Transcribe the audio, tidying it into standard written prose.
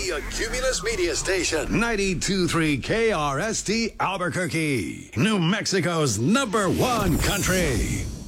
a Cumulus Media Station. 92.3 KRST Albuquerque, New Mexico's #1 country.